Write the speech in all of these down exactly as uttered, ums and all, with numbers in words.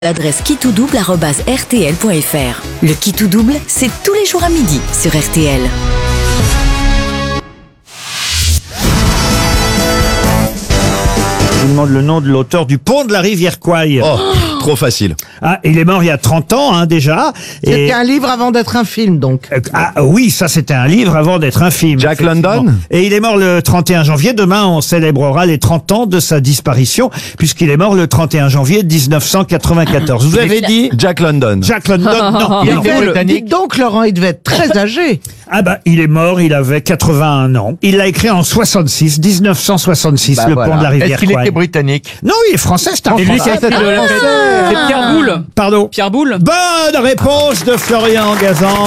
L'adresse quittoudoubl arobase r t l point f r. Le Quittoudoubl, c'est tous les jours à midi sur R T L. Je vous demande le nom de l'auteur du Pont de la rivière Kwai. Oh, trop facile. Ah, il est mort il y a trente ans, hein, déjà. C'était Et- un livre avant d'être un film, donc. Euh, Ah oui, ça c'était un livre avant d'être un film. Jack effectivement. London. Et il est mort le trente et un janvier. Demain, on célébrera les trente ans de sa disparition, puisqu'il est mort le trente et un janvier mille neuf cent quatre-vingt-quatorze. Vous avez dit Jack London. Jack London? Non. Il non. était britannique. Dites donc, Laurent, il devait être très âgé. Ah bah, il est mort, il avait quatre-vingt-un ans. Il l'a écrit en soixante-six, mille neuf cent soixante-six, Bah le voilà. pont de la rivière Est-ce qu'il Kwai. était britannique? Non, il est français, c'est un Et lui qui Français. a fait de la fête. C'est Pierre Boulle. Pardon. Pierre Boulle. Bonne réponse de Florian Gazan.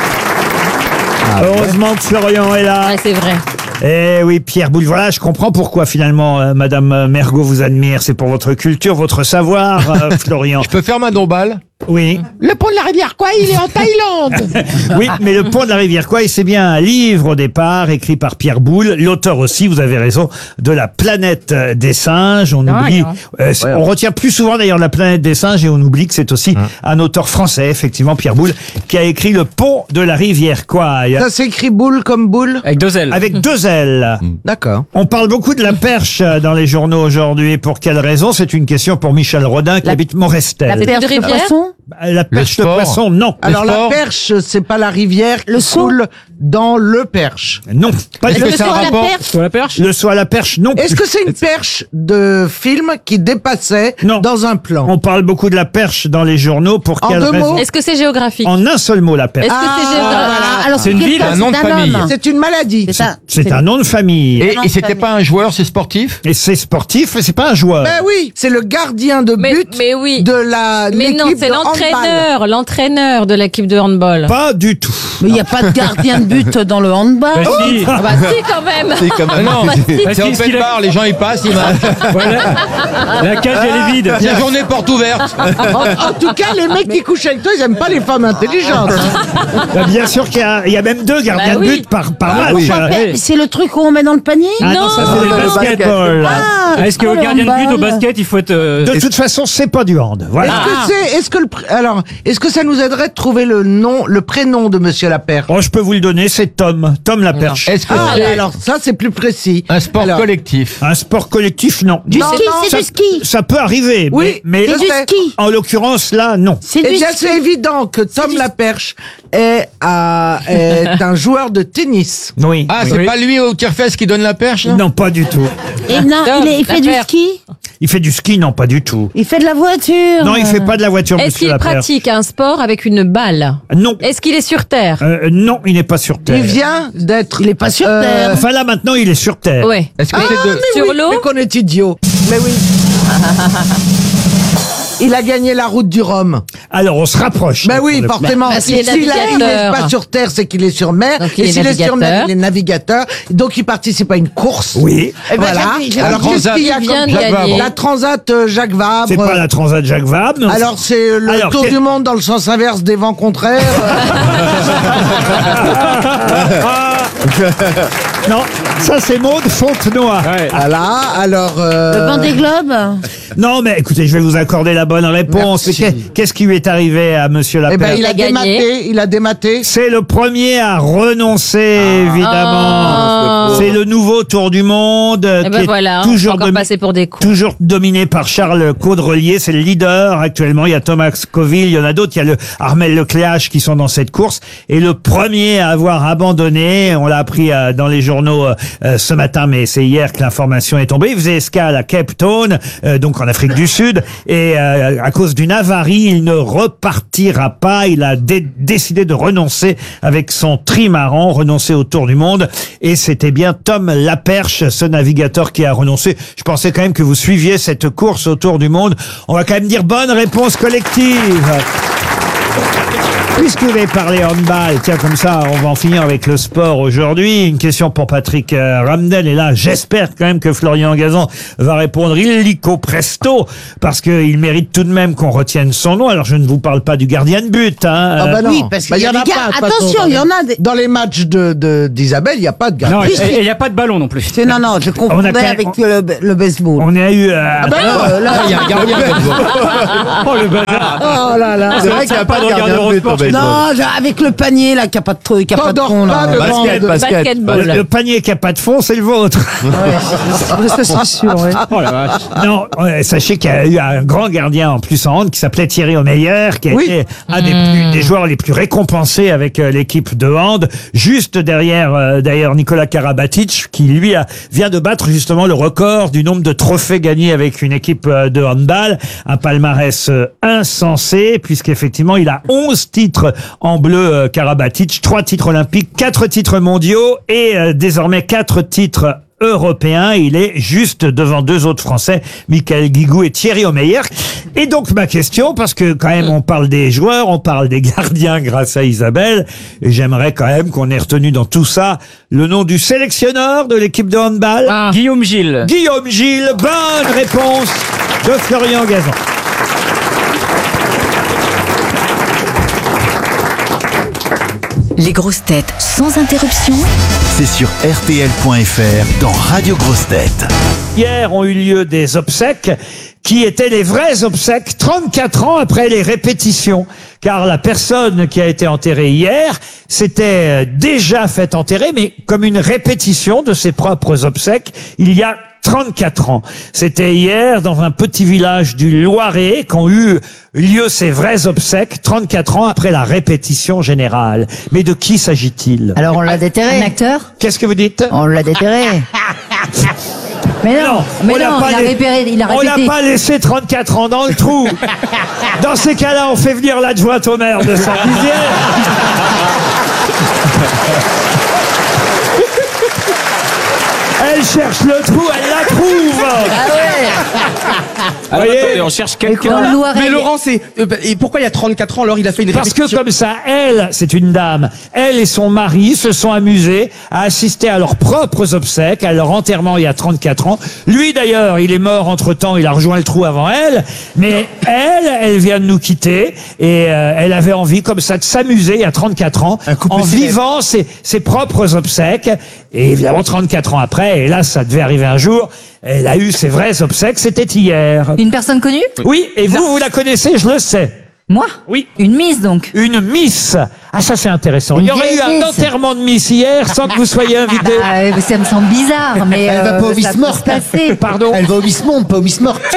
Heureusement que Florian est là. Ouais, c'est vrai. Eh oui, Pierre Boulle. Voilà, je comprends pourquoi finalement euh, Madame Mergot vous admire. C'est pour votre culture, votre savoir, euh, Florian. Je peux faire ma dombale? Oui, Le pont de la rivière, quoi, il est en Thaïlande. oui, mais le pont de la rivière Kwai, c'est bien un livre au départ écrit par Pierre Boulle, l'auteur aussi, vous avez raison, de la planète des singes. On Ah, oublie, hein. euh, c'est- on retient plus souvent d'ailleurs la planète des singes et on oublie que c'est aussi un auteur français, effectivement, Pierre Boulle, qui a écrit le pont de la rivière Kwai Ça s'écrit boule comme boule. Avec deux ailes. avec deux L. D'accord. On parle beaucoup de la perche euh, dans les journaux aujourd'hui. Pour quelle raison? C'est une question pour Michel Rodin qui La- habite Morestel. La perche de rivière. Bah, La perche de sport. poisson, non. Alors la sport. perche, c'est pas la rivière qui coule dans le perche. Non, pas Est-ce du que tout. c'est un rapport sur la perche? Le saut à la perche, non. Est-ce que c'est une perche de film qui dépassait Non. dans un plan? On parle beaucoup de la perche dans les journaux. Pour En quelle deux raison? mots Est-ce que c'est géographique? En un seul mot, la perche. Est-ce que c'est géographique? voilà. C'est une ville, un nom de famille. C'est une maladie. C'est un nom de famille. Et, et c'était pas un joueur, c'est sportif? Et c'est sportif, mais c'est pas un joueur. Ben oui, c'est le gardien de Mais- but mais oui. de la Mais non, l'équipe c'est de handball. l'entraîneur, l'entraîneur de l'équipe de handball. Pas du tout. Mais il n'y a pas de gardien de but dans le handball. Bah si. Ah bah si quand même. C'est quand même. Non, Bah, si. c'est open bar, les gens y passent, ils marchent. La cage, elle est vide. Il y a journée porte ouverte. En, en tout cas, les mecs qui couchent avec toi, ils aiment pas les femmes intelligentes. Bah, bien sûr qu'il y a, il y a même deux gardiens Bah de oui. but par, par match. oui. Euh, Mais C'est le truc où on met dans le panier. ah Non. ça c'est Ah, le le basketball. Ah, Est-ce que oh, le le gardien de but au handball. basket, il faut être... euh, De toute façon, c'est pas du hand. Voilà. Est-ce que c'est, est-ce que le, pr- alors, est-ce que ça nous aiderait de trouver le nom, le prénom de Monsieur Laperche? Oh, je peux vous le donner, c'est Tom. Tom la perche. Est-ce que Ah, c'est alors ça c'est plus précis. un sport Alors, collectif? Un sport collectif, non. Du Non, ski, non, c'est ça, du ski. ça peut arriver, Oui, mais, mais C'est du sais. ski. en l'occurrence là, non. C'est Eh du bien, ski. c'est évident que Tom Laperche est, à- est un joueur de tennis. Oui. Ah, c'est pas lui au tire-fesse qui donne la perche, là? Non, pas du tout. Et non, Tom, il, est- il la fait du perche. ski. Il fait du ski, non, pas du tout. Il fait de la voiture. Non, il fait pas de la voiture, Est-ce monsieur qu'il Laperche. pratique un sport avec une balle? Non. Est-ce qu'il est sur terre? Euh, non, il n'est pas sur Terre. Il vient d'être. Il est pas sur Euh, terre. Enfin là, maintenant, il est sur Terre. Ouais. Est-ce que c'est de... Sur oui, l'eau? mais qu'on est idiot. Mais oui. Il a gagné la route du Rhum. Alors, on se rapproche. Ben oui, Pour le- forcément. Bah, S'il s'il est il n'est navigateur. pas sur terre, c'est qu'il est sur mer. Donc, il Et est s'il est sur mer, navigateur. il est navigateur. Donc, il participe à une course. Oui. Et voilà. j'avais- j'avais- Alors, qu'est-ce qu'il y a Il vient comme de Jacques gagner. Vabre. la Transat euh, Jacques Vabre. C'est pas la Transat Jacques Vabre. non. Alors, c'est le Alors, tour quel- du monde dans le sens inverse des vents contraires. Non, ça c'est Maud Fontenoy. Ouais. Voilà. Alors. euh, Le banc des globes. Non, mais écoutez, je vais vous accorder la bonne réponse. Merci. Mais qu'est- Qu'est-ce qui lui est arrivé à monsieur Eh Laperche? ben, il a a gagné. dématé. Il a dématé. C'est le premier à renoncer, Ah. évidemment. C'est le nouveau Tour du Monde euh, Eh qui ben est voilà, toujours, encore domi- passé pour des cons. toujours dominé par Charles Caudrelier. C'est le leader actuellement. Il y a Thomas Scoville, il y en a d'autres. Il y a le Armel Lecléache qui sont dans cette course. Et le premier à avoir abandonné, on l'a appris euh, dans les journaux euh, euh, ce matin, mais c'est hier que l'information est tombée. Il faisait escale à Cape Town, euh, donc en Afrique du Sud. Et euh, à cause d'une avarie, il ne repartira pas. Il a dé- décidé de renoncer avec son trimaran, renoncer au Tour du Monde. Et c'était bien Tom Laperche, ce navigateur qui a renoncé. Je pensais quand même que vous suiviez cette course au Tour du Monde. On va quand même dire bonne réponse collective. Puisque vous avez parlé handball, tiens, comme ça, on va en finir avec le sport aujourd'hui. Une question pour Patrick euh, Ramdel. Et là, j'espère quand même que Florian Gazan va répondre illico presto, parce qu'il mérite tout de même qu'on retienne son nom. Alors, je ne vous parle pas du gardien de but, hein. Ah bah non. Oui, parce Bah, qu'il y a en des a gars- pas, de toute attention, façon, il y dans en les- a des- Dans les matchs de de- d'Isabelle, il n'y a pas de gardien. Non, Oui, et il n'y a pas de ballon non plus. C'est- Non, non, je On a confondais quand même- avec le, le baseball. On a eu... euh, Ah bah non. Euh, là, Il y a un gardien. oh, le bâtard. Oh là là. C'est vrai qu'il n'y a pas de gardien de but. non, je- avec le panier là, qui a pas de truc, qui a pas de T'endors fond pas là. devant Basket, de- basket. Basketball. Le, le panier qui a pas de fond, c'est le vôtre. Ça, c'est sûr, ouais. Oh la vache. Non, ouais, sachez qu'il y a eu un grand gardien en plus en hand qui s'appelait Thierry Omeyer, qui a Oui. été un des, plus, des joueurs les plus récompensés avec euh, l'équipe de hand, juste derrière euh, d'ailleurs Nikola Karabatic, qui lui a, vient de battre justement le record du nombre de trophées gagnés avec une équipe euh, de handball, un palmarès euh, insensé, puisqu'effectivement il a onze titres en bleu euh, Karabatic, trois titres olympiques, quatre titres mondiaux et euh, désormais quatre titres européen. Il est juste devant deux autres Français, Michael Guigou et Thierry Omeyer. Et donc ma question, parce que quand même on parle des joueurs, on parle des gardiens grâce à Isabelle, et j'aimerais quand même qu'on ait retenu dans tout ça le nom du sélectionneur de l'équipe de handball. Ah. Guillaume Gilles. Guillaume Gilles. Bonne réponse de Florian Gazan. Les grosses têtes sans interruption. C'est sur R T L point F R dans Radio Grosses Têtes. Hier ont eu lieu des obsèques qui étaient les vrais obsèques trente-quatre ans après les répétitions. Car la personne qui a été enterrée hier s'était déjà fait enterrer, mais comme une répétition de ses propres obsèques, il y a trente-quatre ans. C'était hier dans un petit village du Loiret qu'ont eu lieu ces vrais obsèques, trente-quatre ans après la répétition générale. Mais de qui s'agit-il? Alors on l'a déterré. Un acteur? Qu'est-ce que vous dites? On l'a déterré. Mais non, mais on l'a non, pas il a lai- répéré, il a On l'a répété. pas laissé trente-quatre ans dans le trou. Dans ces cas-là, on fait venir l'adjointe au maire de Saint-Dizier. Elle cherche le trou, elle la trouve. Ah ouais. Alors, Voyez, attendez, on cherche Dans quelqu'un. le Loiret. Mais Laurent, c'est euh, bah, et pourquoi il y a trente-quatre ans alors il a fait une Parce que répétition comme ça, elle, c'est une dame, elle et son mari se sont amusés à assister à leurs propres obsèques, à leur enterrement il y a trente-quatre ans. Lui d'ailleurs, il est mort entre-temps, il a rejoint le trou avant elle, mais elle, elle vient de nous quitter et euh, elle avait envie comme ça de s'amuser il y a trente-quatre ans en vivant ses, ses propres obsèques. Et évidemment, trente-quatre ans après, et là ça devait arriver un jour, elle a eu ses vraies obsèques, c'était hier. Une personne connue? Oui, et vous, vous la connaissez, je le sais. Moi? Oui. Une Miss donc. Une Miss. Ah, ça c'est intéressant. Une Il y aurait eu vieille un Miss. enterrement de Miss hier sans que vous soyez invité. Ah, euh, ça me semble bizarre, mais Elle va euh, pas au ça Miss peut Morte. se passer. Pardon. Elle va au Miss Monde, pas au Miss Morte.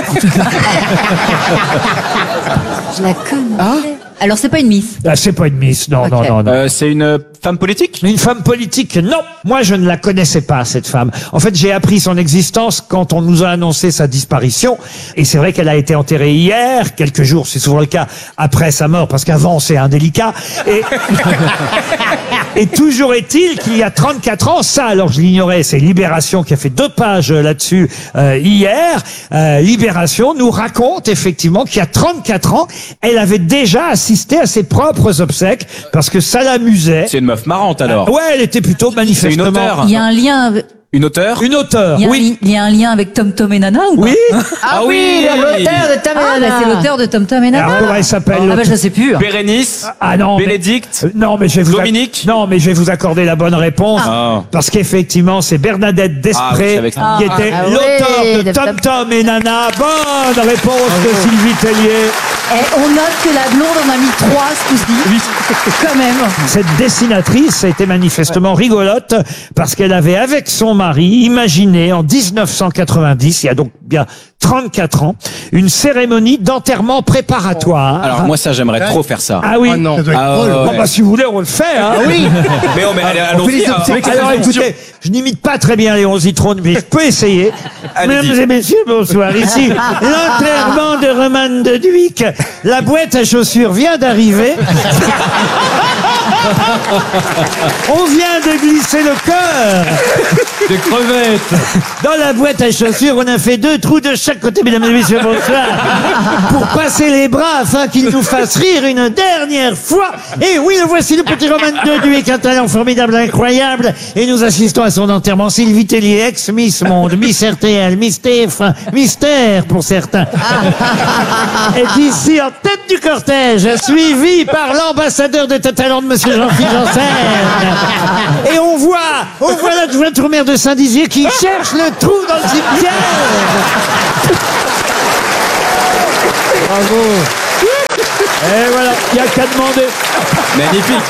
Je la connais. Alors c'est pas une Miss. Ah, c'est pas une Miss. Non, non, Ok. non, non. Euh, c'est une femme politique? Une femme politique, non. Moi, je ne la connaissais pas, cette femme. En fait, j'ai appris son existence quand on nous a annoncé sa disparition. Et c'est vrai qu'elle a été enterrée hier, quelques jours, c'est souvent le cas, après sa mort, parce qu'avant, c'est indélicat. Et, et toujours est-il qu'il y a trente-quatre ans, ça, alors je l'ignorais, c'est Libération qui a fait deux pages là-dessus euh, hier. Euh, Libération nous raconte effectivement qu'il y a trente-quatre ans, elle avait déjà assisté à ses propres obsèques, parce que ça l'amusait. C'est une meuf marrante alors. Ouais, elle était plutôt manifestement. C'est une auteure. Il y a un lien. avec- Une auteure? Une auteure, Il y, a un oui. li- il y a un lien avec Tom Tom et Nana ou pas? Oui. Ah oui, l'auteur de Tom et Nana. C'est l'auteur de Tom Tom et Nana. Alors, comment elle s'appelle Ah bah l'auteur je sais plus. Bérénice? Ah non. mais- Bénédicte? Euh, Non, mais je vais vous. ac- Dominique Non, mais je vais vous accorder la bonne réponse. Ah. Parce qu'effectivement, c'est Bernadette Ah oui, Desprez c'est avec ça. qui était Ah, l'auteur ouais, de de Tom Tom- Tom et Nana. Bonne réponse de Sylvie Tellier. Et on note que la blonde en a mis trois ce coup-ci. Quand même. Cette dessinatrice était manifestement rigolote parce qu'elle avait, avec son mari, imaginé en dix-neuf cent quatre-vingt-dix, il y a donc bien trente-quatre ans, une cérémonie d'enterrement préparatoire. Alors moi ça j'aimerais trop faire ça. Ah oui. Ah non. Ah, ouais, Bon, ouais. bah, si vous voulez, on le fait, hein. Oui. Mais on, mais allez, allons-y. hein. Avec les Alors instructions. écoutez, je n'imite pas très bien Léon Zitrone, mais je peux essayer. Allez-y. Mesdames et messieurs, bonsoir. Ici, l'enterrement de Romane de Duic. La boîte à chaussures vient d'arriver. On vient de glisser le cœur Des crevettes. dans la boîte à chaussures. On a fait deux trous de chaque côté, mesdames et messieurs, bonsoir, pour passer les bras afin qu'il nous fasse rire une dernière fois. Et oui, le voici, le petit Roman Dodu, avec un talent formidable, incroyable. Et nous assistons à son enterrement. Sylvie Tellier, ex-Miss Monde, Miss R T L, Miss T F un, Mystère pour certains, est ici en tête du cortège, suivi par l'ambassadeur de talent de Monsieur Jean-Philippe Janssen. Et on voit, on voit l'adjointe au maire de Saint-Dizier qui cherche le trou dans le cimetière. Bravo. Et voilà, il n'y a qu'à demander. Magnifique.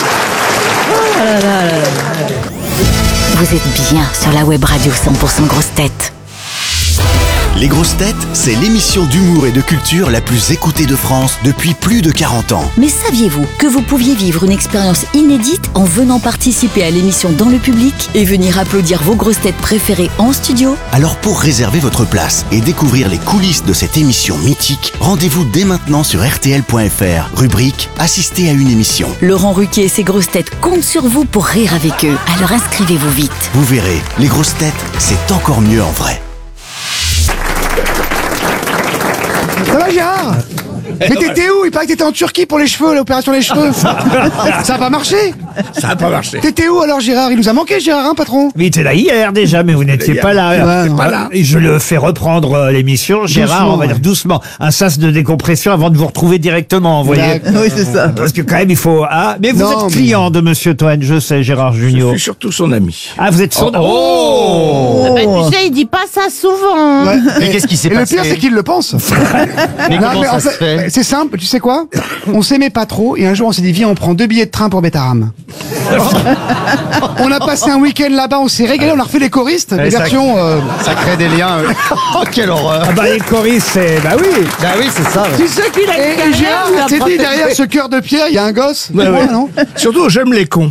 Vous êtes bien sur la web radio cent pour cent grosses têtes. Les grosses têtes, c'est l'émission d'humour et de culture la plus écoutée de France depuis plus de quarante ans. Mais saviez-vous que vous pouviez vivre une expérience inédite en venant participer à l'émission dans le public et venir applaudir vos grosses têtes préférées en studio? Alors pour réserver votre place et découvrir les coulisses de cette émission mythique, rendez-vous dès maintenant sur R T L point F R, rubrique Assister à une émission. Laurent Ruquier et ses grosses têtes comptent sur vous pour rire avec eux. Alors inscrivez-vous vite. Vous verrez, les grosses têtes, c'est encore mieux en vrai. Ça va Gérard? Mais t'étais où? Il paraît que t'étais en Turquie pour les cheveux, l'opération des cheveux. Ça a pas marché? Ça a pas marché. T'étais où alors Gérard? Il nous a manqué Gérard, hein patron? Il était là hier déjà, mais vous n'étiez pas là. Ouais, non. Pas là. Et je le fais reprendre euh, l'émission. Gérard, Doucement, on va ouais. dire doucement, un sas de décompression avant de vous retrouver directement, vous voyez. D'accord. Oui, c'est ça. Parce que quand même, il faut... Ah, mais vous Non, êtes mais- client de Monsieur Toen, je sais, Gérard Junior. Je suis surtout son ami. Ah, vous êtes son... Oh, Bah, tu sais, il dit pas ça souvent. Ouais. Mais qu'est-ce qui s'est Et le passé? pire c'est qu'il le pense. Mais Non, comment mais ça en se fait, fait? C'est simple, tu sais quoi? On s'aimait pas trop et un jour on s'est dit viens on prend deux billets de train pour Bétarame. On a passé un week-end là-bas, on s'est régalé, on a refait les choristes, les ça- versions... euh, Ça crée des liens. Oh, quelle horreur. Ah bah les choristes, c'est... Bah oui. Bah oui, c'est ça. Tu sais qu'il a Et, une et Gérard, carrière, t'es il a dit protégé. derrière ce cœur de pierre, il y a un gosse. Ouais, Ouais, ouais. non? Surtout, j'aime les cons.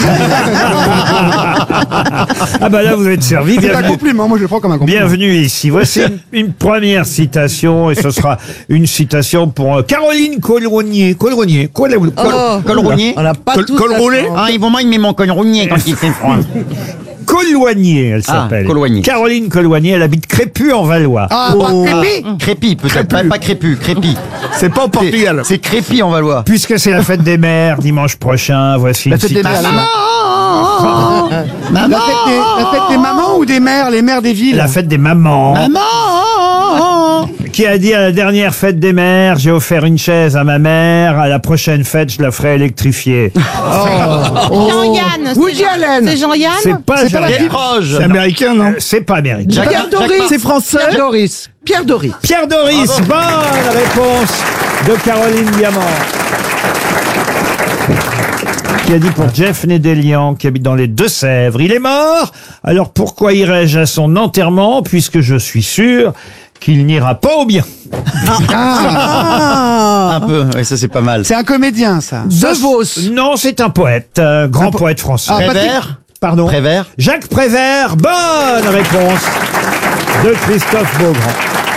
Ah bah là, vous êtes servi. C'est un Bienvenue. compliment, moi je le prends comme un compliment. Bienvenue ici. Voici une, une première citation, et ce sera une citation pour euh, Caroline Colronier. Colronier. Col, col, Col rougné. On n'a pas Col- tout col ça, roulé non. Ah, ils vont m'aimer mon col rougné quand il fait froid. Colloigné, elle Ah, s'appelle. Colloigné. Caroline Colloigné, elle habite Crépus en Valois. Ah, oh, crépi. Crépi, peut-être. Pas, pas crépu, crépi. C'est pas au Portugal. C'est crépi en Valois. Puisque c'est la fête des mères dimanche prochain, voici La une fête des mères, citation. la, la fête des, la fête des mamans ou des mères, les mères des villes? La fête des mamans. Qui a dit à la dernière fête des mères, j'ai offert une chaise à ma mère, à la prochaine fête, je la ferai électrifier. Jean-Yann. Woody c'est Jean- Allen. C'est Jean-Yann. C'est pas, C'est pas la Jean- fille- Proche. C'est américain, non? Euh, c'est pas américain. Jacques- Pierre Doris. Jacques- C'est français. Pierre Doris. Pierre Doris. Pierre Doris, bonne réponse de Caroline Diamant. Qui a dit pour Jeff Nédélian, qui habite dans les Deux-Sèvres, il est mort, alors pourquoi irais-je à son enterrement, puisque je suis sûr qu'il n'ira pas au bien. Ah, Un peu, oui, ça c'est pas mal. c'est un comédien, ça. Ça, De Vos. Non, c'est un poète, un grand Un po- poète français. Ah, Patrick- Prévert. Pardon. Prévert. Jacques Prévert, bonne réponse de Christophe Beaugrand.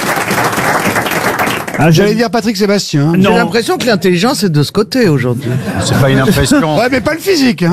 Ah, J'allais j'aime- dire Patrick Sébastien. J'ai Non. l'impression que l'intelligence est de ce côté aujourd'hui. C'est pas une impression. Ouais, mais pas le physique. Hein.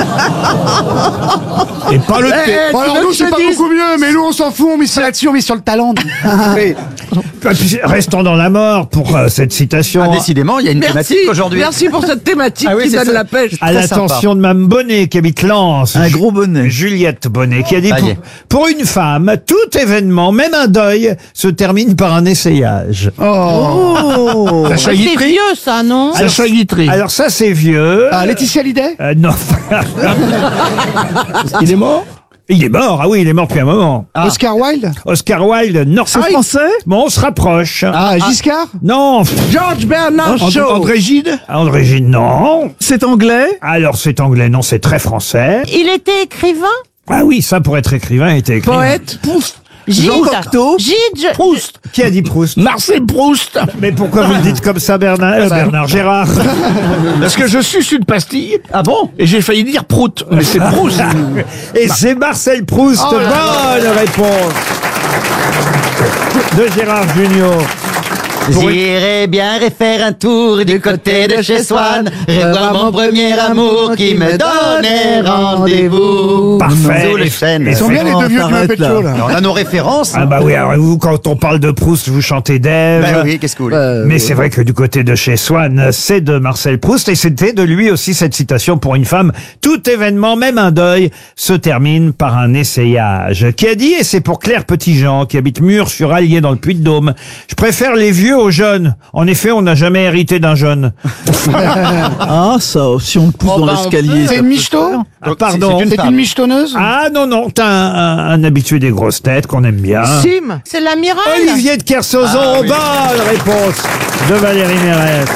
Et pas le Eh, thé. tu Bon, alors veux nous, que je c'est te pas dise- beaucoup mieux, mais nous, on s'en fout, on mise là-dessus, on mise sur le talent. Oui. Ah, puis, Restons dans la mort pour euh, cette citation. Ah, décidément, il y a une Merci. thématique aujourd'hui. Merci pour cette thématique Ah oui, qui c'est donne ça. la pêche. À Très l'attention de Mme Bonnet, qui habite Lens. Un gros bonnet. Juliette Bonnet, qui a dit Ça y pour, est. pour une femme, tout événement, même un deuil, se termine par un essayage. Oh. Sacha C'est Guitry. vieux, ça, non? Sacha Guitry. Alors ça, c'est vieux. Ah, Laetitia Hallyday? Euh, non. Il est mort? Il est mort, ah oui, il est mort depuis un moment. Oscar Wilde? Oscar Wilde, non. C'est français? Bon, on se rapproche. Ah, Giscard? Non. George Bernard And- Shaw. André Gide? André Gide, non. C'est anglais? Alors, c'est anglais, non, c'est très français. Il était écrivain? Ah oui, ça, pour être écrivain, il était écrivain. Poète. Pouf. Gide. Jean Cocteau? Gide. je- Proust. Qui a dit Proust? Marcel Proust. Mais pourquoi vous le dites comme ça, Bernard, euh, Bernard Gérard? Parce que je suce une pastille. Ah bon? Et j'ai failli dire Prout. Mais c'est Proust. Et c'est Marcel Proust. Oh là là. Bonne réponse de Gérard Junior. Pour une- J'irai bien refaire un tour du côté de chez Swann, revoir mon premier amour qui me donnait rendez-vous. Parfait. Sous les chênes. Ils sont bien les deux vieux du t'arrête, Muppet Show, là. On a nos références. Ah bah oui, alors vous, quand on parle de Proust, vous chantez d'Ève. Ben oui, qu'est-ce que vous voulez. Mais c'est vrai que du côté de chez Swann, c'est de Marcel Proust, et c'était de lui aussi cette citation pour une femme. Tout événement, même un deuil, se termine par un essayage. Qui a dit, et c'est pour Claire Petitjean, qui habite Murs-sur-Allier dans le Puy-de-Dôme, je préfère les vieux aux jeunes. En effet, on n'a jamais hérité d'un jeune. Ah, ça, si on le pousse Oh, dans bah, on l'escalier. peut. C'est ça une peut michto se faire. Ah, pardon. c'est une C'est femme. une michetonneuse Ah non, non, t'as un, un, un habitué des grosses têtes qu'on aime bien. Sim. C'est l'amiral. Olivier de Kersauzon, bonne réponse de Valérie Mérès.